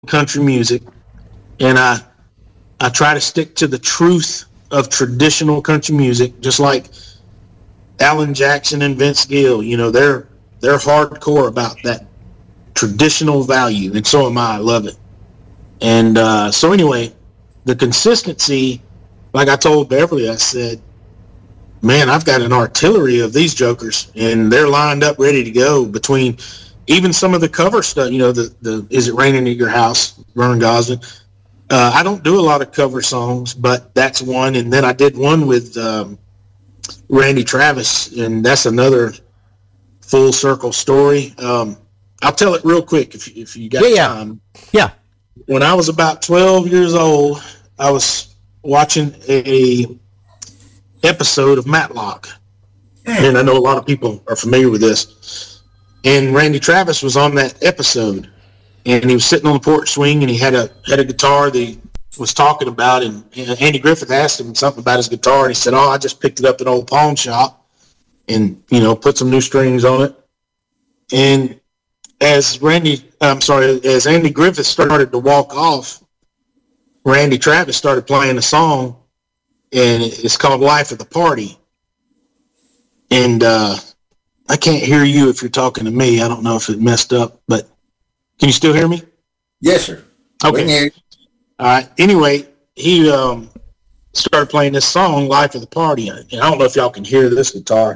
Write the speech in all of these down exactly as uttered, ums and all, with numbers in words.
country music, and I I try to stick to the truth of traditional country music, just like Alan Jackson and Vince Gill. You know, they're they're hardcore about that traditional value, and so am I. I love it. And uh, so anyway, the consistency, like I told Beverly, I said, man, I've got an artillery of these jokers, and they're lined up ready to go between even some of the cover stuff, you know, the, the Is It Raining at Your House, Vernon Gosling. Uh, I don't do a lot of cover songs, but that's one. And then I did one with um, Randy Travis, and that's another full circle story. Um, I'll tell it real quick if, if you got yeah, time. Yeah. When I was about twelve years old, I was watching a episode of Matlock. And I know a lot of people are familiar with this. And Randy Travis was on that episode. And he was sitting on the porch swing, and he had a had a guitar that he was talking about. And, and Andy Griffith asked him something about his guitar, and he said, oh, I just picked it up at an old pawn shop and, you know, put some new strings on it. And as Randy, I'm sorry, as Andy Griffith started to walk off, Randy Travis started playing a song, and it's called Life of the Party. And uh, I can't hear you if you're talking to me. I don't know if it messed up, but can you still hear me? Yes, sir. Okay. All right. Anyway, he um, started playing this song, Life of the Party. And I don't know if y'all can hear this guitar,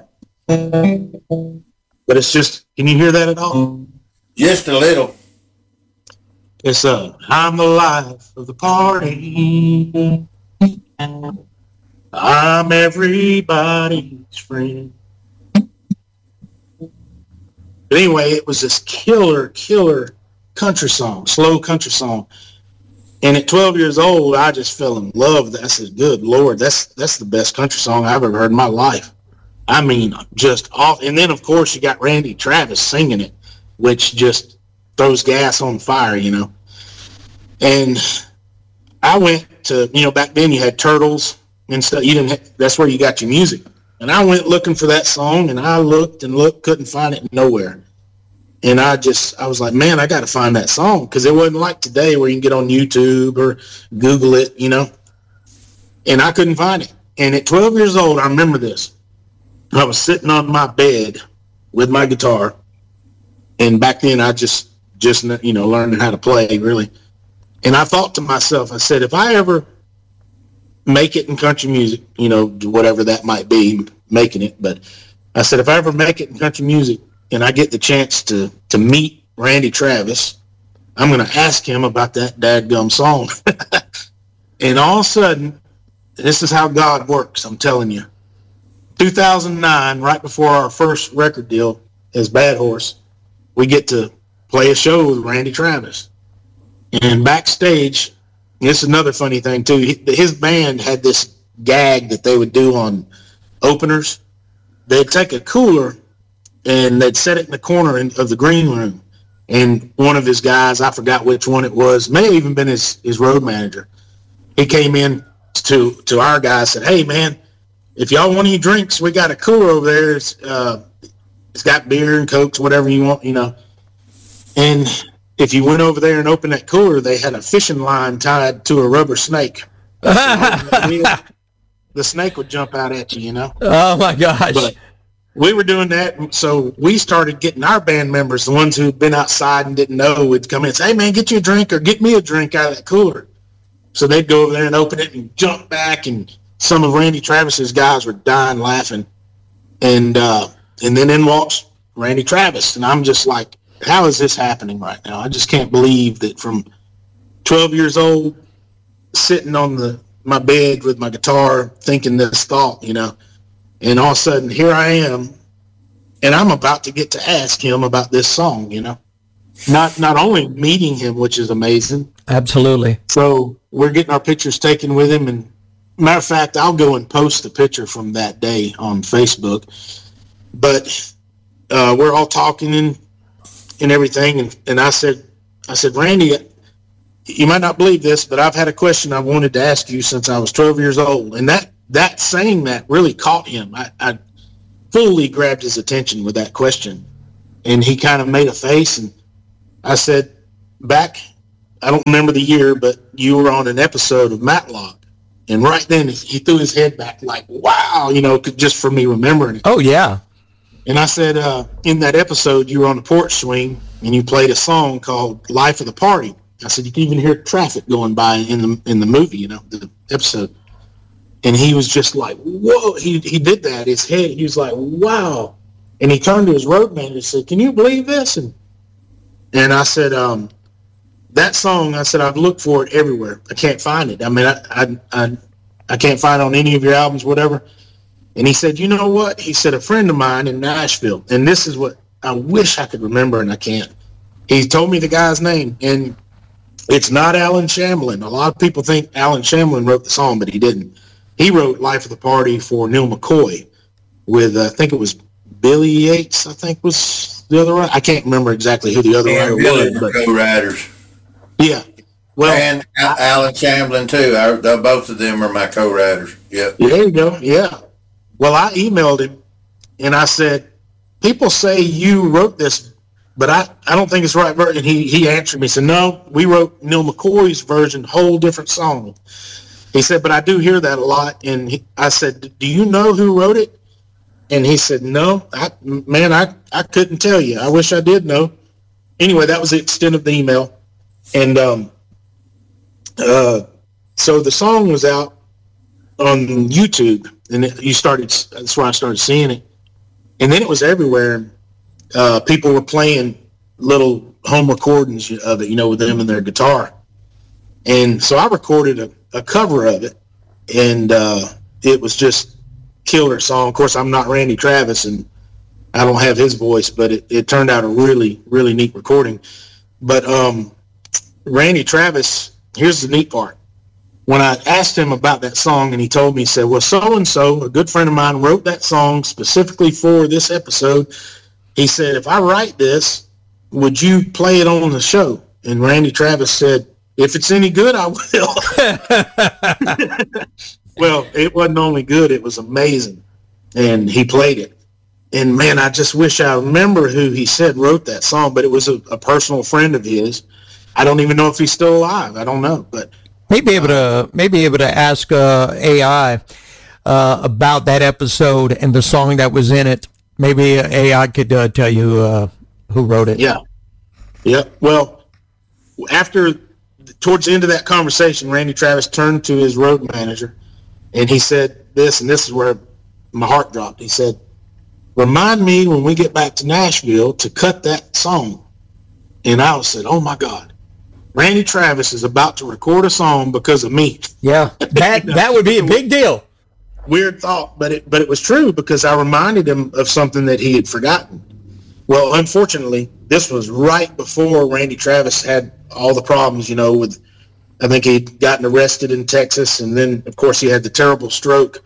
but it's just, can you hear that at all? Just a little. It's uh, I'm the life of the party. I'm everybody's friend. But anyway, it was this killer, killer country song, slow country song. And at twelve years old, I just fell in love with that. I said, good Lord, that's that's the best country song I've ever heard in my life. I mean, just off. And then, of course, you got Randy Travis singing it, which just throws gas on the fire, you know. And I went to, you know, back then you had Turtles and stuff. You didn't have, that's where you got your music. And I went looking for that song, and I looked and looked, couldn't find it nowhere. And I just, I was like, man, I got to find that song, because it wasn't like today where you can get on YouTube or Google it, you know. And I couldn't find it. And at twelve years old, I remember this. I was sitting on my bed with my guitar, and back then I just, just you know, learning how to play, really. And I thought to myself, I said, if I ever make it in country music, you know, whatever that might be, making it, but I said, if I ever make it in country music and I get the chance to, to meet Randy Travis, I'm going to ask him about that dadgum song. And all of a sudden, this is how God works, I'm telling you. two thousand nine, right before our first record deal as Bad Horse, we get to play a show with Randy Travis. And backstage, this is another funny thing too, his band had this gag that they would do on openers. They'd take a cooler and they'd set it in the corner of the green room. And one of his guys, I forgot which one it was, may have even been his, his road manager. He came in to, to our guy and said, hey man, if y'all want any drinks, we got a cooler over there. It's, uh, it's got beer and Cokes, whatever you want, you know. And if you went over there and opened that cooler, they had a fishing line tied to a rubber snake. So the snake would jump out at you, you know. Oh my gosh. But we were doing that, so we started getting our band members, the ones who'd been outside and didn't know, would come in and say, hey man, get you a drink or get me a drink out of that cooler. So they'd go over there and open it and jump back, and some of Randy Travis's guys were dying laughing. And uh, and then in walks Randy Travis, and I'm just like, how is this happening right now? I just can't believe that from twelve years old, sitting on the my bed with my guitar, thinking this thought, you know, and all of a sudden here I am, and I'm about to get to ask him about this song, you know. Not not only meeting him, which is amazing. Absolutely. So we're getting our pictures taken with him, and matter of fact, I'll go and post a picture from that day on Facebook. But uh, we're all talking and and everything, and, and I said, I said, Randy, you might not believe this, but I've had a question I wanted to ask you since I was twelve years old. And that, that saying that really caught him. I, I fully grabbed his attention with that question. And he kind of made a face, and I said, back I don't remember the year, but you were on an episode of Matlock. And right then he threw his head back like, wow, you know, just for me remembering it. Oh, yeah. And I said, uh, in that episode, you were on the porch swing and you played a song called Life of the Party. I said, you can even hear traffic going by in the in the movie, you know, the episode. And he was just like, whoa, he, he did that. His head, he was like, wow. And he turned to his road manager and said, can you believe this? And and I said, um, that song, I said, I've looked for it everywhere. I can't find it. I mean, I, I, I, I can't find it on any of your albums, whatever. And he said, you know what? He said, a friend of mine in Nashville, and this is what I wish I could remember, and I can't. He told me the guy's name, and it's not Alan Shamblin. A lot of people think Alan Shamblin wrote the song, but he didn't. He wrote Life of the Party for Neil McCoy with, uh, I think it was Billy Yates, I think was the other writer. I can't remember exactly who the other And writer Billy was. were But co-writers. yeah. Well, And Al- Alan Shamblin, too. I, the, both of them are my co-writers. Yep. there you go. Yeah. Well, I emailed him, and I said, people say you wrote this, but I, I don't think it's the right version. And he, he answered me, said, no, we wrote Neil McCoy's version, whole different song. He said, but I do hear that a lot. And he, I said, do you know who wrote it? And he said, no, I, man, I, I couldn't tell you. I wish I did know. Anyway, that was the extent of the email. And um, uh, so the song was out on YouTube, and it, you started, that's where I started seeing it. And then it was everywhere. Uh, people were playing little home recordings of it, you know, with them and their guitar. And so I recorded a, a cover of it, and uh, it was just killer song. Of course, I'm not Randy Travis, and I don't have his voice, but it, it turned out a really, really neat recording. But um, Randy Travis, here's the neat part. When I asked him about that song, and he told me, he said, well, so-and-so, a good friend of mine, wrote that song specifically for this episode. He said, if I write this, would you play it on the show? And Randy Travis said, if it's any good, I will. Well, it wasn't only good, it was amazing. And he played it. And, man, I just wish I remember who he said wrote that song, but it was a, a personal friend of his. I don't even know if he's still alive. I don't know, but... Maybe able to maybe able to ask uh, A I uh, about that episode and the song that was in it. Maybe A I could uh, tell you uh, who wrote it. Yeah, yeah. Well, after towards the end of that conversation, Randy Travis turned to his road manager, and he said this, and this is where my heart dropped. He said, "Remind me when we get back to Nashville to cut that song." And I said, "Oh my God." Randy Travis is about to record a song because of me. Yeah, that that would be a big deal. Weird thought, but it but it was true because I reminded him of something that he had forgotten. Well, unfortunately, this was right before Randy Travis had all the problems, you know, with, I think he'd gotten arrested in Texas, and then, of course, he had the terrible stroke.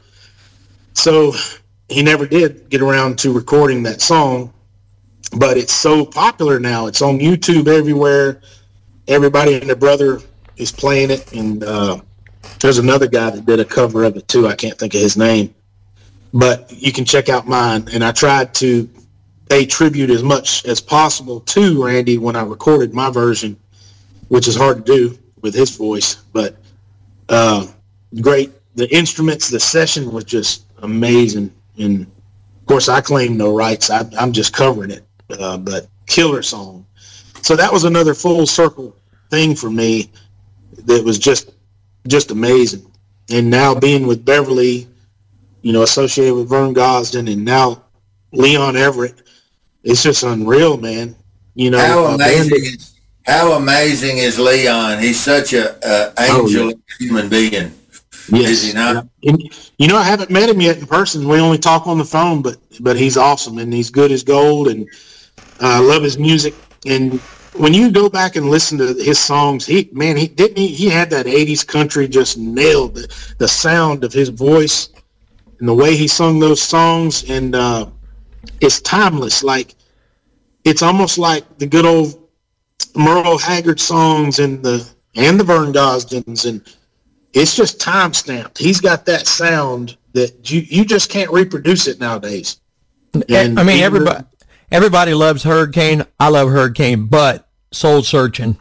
So he never did get around to recording that song, but it's so popular now. It's on YouTube everywhere. Everybody and their brother is playing it, and uh, there's another guy that did a cover of it too. I can't think of his name, but you can check out mine. And I tried to pay tribute as much as possible to Randy when I recorded my version, which is hard to do with his voice, but uh, great. The instruments, the session was just amazing. And of course, I claim no rights. I, I'm just covering it, uh, but killer song. So that was another full circle thing for me that was just just amazing. And now being with Beverly, you know, associated with Vern Gosdin, and now Leon Everett, it's just unreal, man. You know, How uh, amazing band- is how amazing is Leon? He's such a, a angel Oh, yeah. human being. Yes. Is he not? Yeah. And, you know, I haven't met him yet in person. We only talk on the phone, but but he's awesome, and he's good as gold, and I uh, love his music. And when you go back and listen to his songs, he man, he didn't he, he had that eighties country just nailed the, the sound of his voice and the way he sung those songs, and uh, it's timeless. Like it's almost like the good old Merle Haggard songs and the and the Vern Gosdins, and it's just time stamped. He's got that sound that you you just can't reproduce it nowadays. And I mean, even- everybody everybody loves Hurricane. I love Hurricane, but Soul Searching,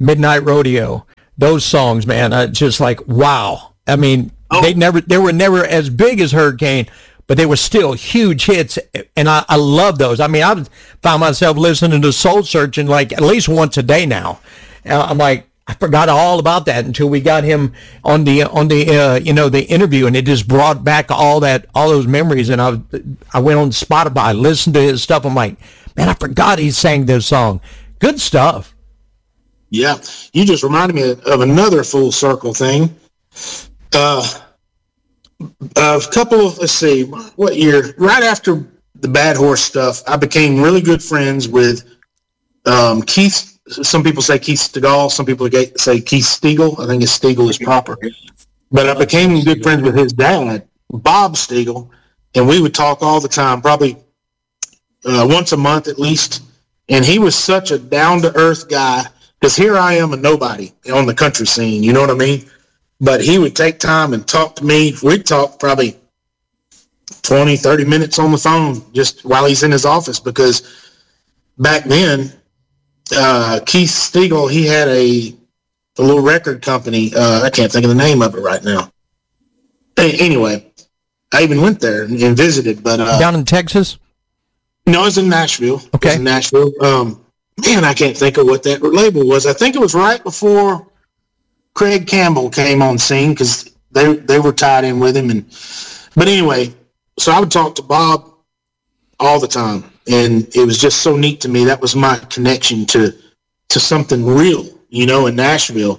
Midnight Rodeo, those songs, man, uh, just like, wow. I mean, oh. they never, they were never as big as Hurricane, but they were still huge hits, and I, I love those. I mean, I found myself listening to Soul Searching like at least once a day now. I'm like, I forgot all about that until we got him on the on the uh, you know, the interview, and it just brought back all that all those memories. And I I went on Spotify, listened to his stuff. I'm like, man, I forgot he sang this song. Good stuff. Yeah, you just reminded me of another full circle thing. Uh, a couple, let's see, what year? Right after the Bad Horse stuff, I became really good friends with um, Keith. Some people say Keith Stegall. Some people say Keith Stegall. I think his Stegall is proper. But I became good friends with his dad, Bob Stegall, and we would talk all the time, probably uh, once a month at least. And he was such a down-to-earth guy, because here I am, a nobody on the country scene, you know what I mean? But he would take time and talk to me. We'd talk probably twenty, thirty minutes on the phone just while he's in his office, because back then, uh, Keith Stegall, he had a, a little record company. Uh, I can't think of the name of it right now. Anyway, I even went there and, and visited. But uh, down in Texas? No, it was in Nashville. Okay. It was in Nashville. Um, man, I can't think of what that label was. I think it was right before Craig Campbell came on scene, because they they were tied in with him. And but anyway, so I would talk to Bob all the time, and it was just so neat to me. That was my connection to to something real, you know, in Nashville.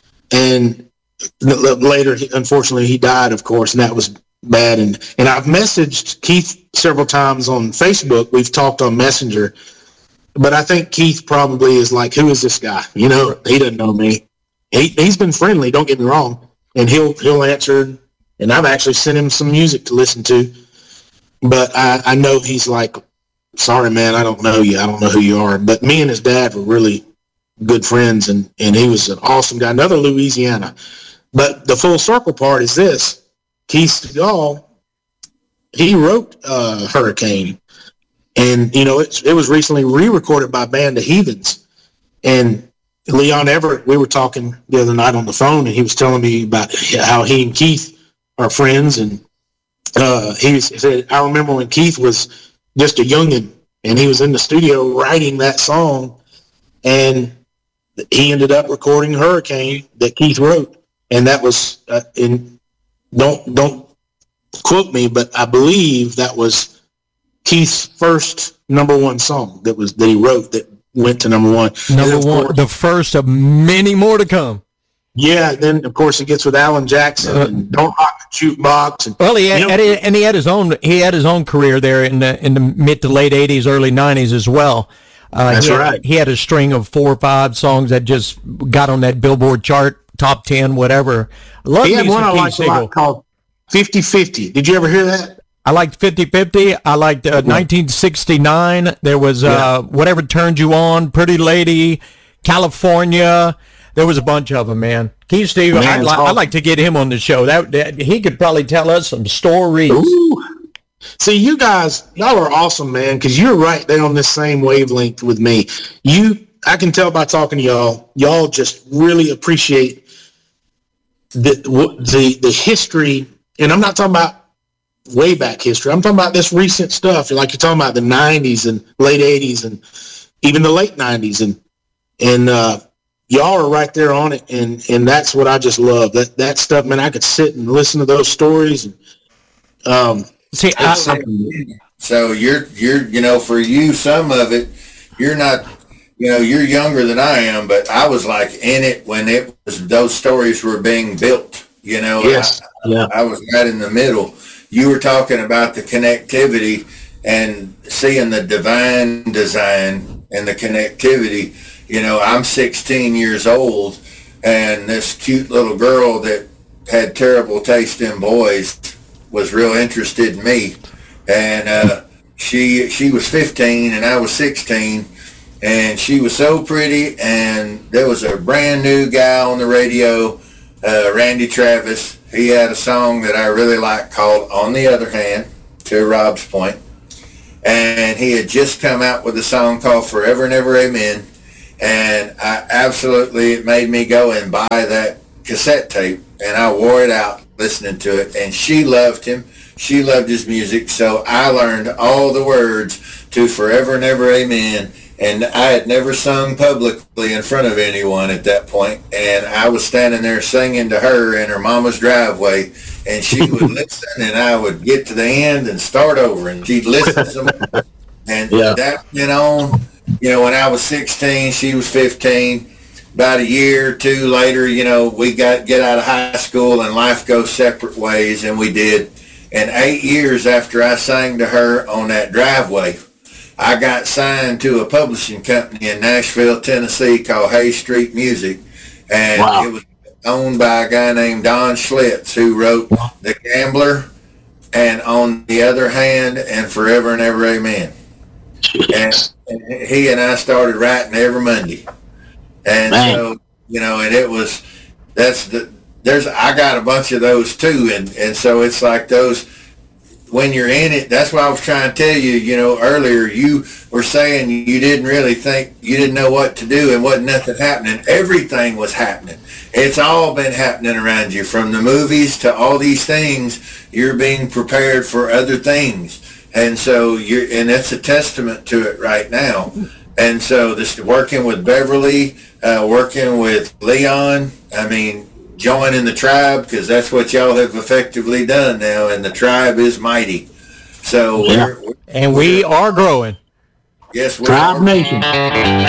And later, unfortunately, he died, of course, and that was bad. And and I've messaged Keith several times on Facebook. We've talked on Messenger, but I think Keith probably is like, who is this guy? You know, he doesn't know me. He he's been friendly, don't get me wrong, and he'll he'll answer. And I've actually sent him some music to listen to, but I, I know he's like, sorry, man, I don't know you. I don't know who you are. But me and his dad were really good friends, and, and he was an awesome guy. Another Louisiana. But the full circle part is this. Keith Stegall, he wrote uh, Hurricane. And, you know, it, it was recently re-recorded by Band of Heathens. And Leon Everett, we were talking the other night on the phone, and he was telling me about how he and Keith are friends. And uh, he, was, he said, I remember when Keith was just a youngin', and he was in the studio writing that song, and he ended up recording Hurricane that Keith wrote. And that was, uh, in don't don't quote me, but I believe that was Keith's first number one song that was that he wrote that went to number one. Number one, course, the first of many more to come. Yeah, then of course he gets with Alan Jackson uh, and Don't Rock the Jukebox. And, well, he had, you know, and he had his own he had his own career there in the in the mid to late eighties, early nineties as well. Uh, that's he had, right. He had a string of four or five songs that just got on that Billboard chart, top ten, whatever. Love he had one I liked a lot called fifty fifty. Did you ever hear that? I liked fifty fifty. I liked uh, nineteen sixty-nine. There was uh, yeah. Whatever Turned You On, Pretty Lady, California. There was a bunch of them, man. Keith Stegall, I'd, li- I'd like to get him on the show. That, that he could probably tell us some stories. Ooh. See, you guys, y'all are awesome, man, because you're right there on this same wavelength with me. You, I can tell by talking to y'all, y'all just really appreciate the the the history, and I'm not talking about way back history. I'm talking about this recent stuff. Like you're talking about the nineties and late eighties and even the late nineties, and and uh, y'all are right there on it, and and that's what I just love. That that stuff, man. I could sit and listen to those stories. And, um, see, I, so you're you're you know, for you, some of it, you're not. You know, you're younger than I am, but I was like in it when it was those stories were being built. You know, yes, I, yeah. I was right in the middle. You were talking about the connectivity and seeing the divine design and the connectivity. You know, I'm sixteen years old, and this cute little girl that had terrible taste in boys was real interested in me, and uh, she she was fifteen and I was sixteen. And she was so pretty, and there was a brand new guy on the radio, uh, Randy Travis. He had a song that I really liked called On the Other Hand, to Rob's point. And he had just come out with a song called Forever and Ever Amen. And I absolutely, it made me go and buy that cassette tape, and I wore it out listening to it. And she loved him. She loved his music. So I learned all the words to Forever and Ever Amen. And I had never sung publicly in front of anyone at that point. And I was standing there singing to her in her mama's driveway. And she would listen, and I would get to the end and start over. And she'd listen some more. And Yeah. that went on. You know, when I was sixteen, she was fifteen. About a year or two later, you know, we got get out of high school and life goes separate ways, and we did. And eight years after I sang to her on that driveway, I got signed to a publishing company in Nashville, Tennessee called Hay Street Music. And Wow. it was owned by a guy named Don Schlitz, who wrote The Gambler and On the Other Hand and Forever and Ever Amen. And he and I started writing every Monday. And Man. so, you know, and it was, that's the, there's, I got a bunch of those too. And, and so it's like those, when you're in it, that's what I was trying to tell you, you know, earlier, you were saying you didn't really think, you didn't know what to do and wasn't nothing happening. Everything was happening. It's all been happening around you, from the movies to all these things. You're being prepared for other things. And so you're, and that's a testament to it right now. And so this working with Beverly, uh, working with Leon, I mean, joining the tribe, because that's what y'all have effectively done now, and the tribe is mighty. So Yeah. we're, we're, And we are growing. yes, we Tribe are. Nation.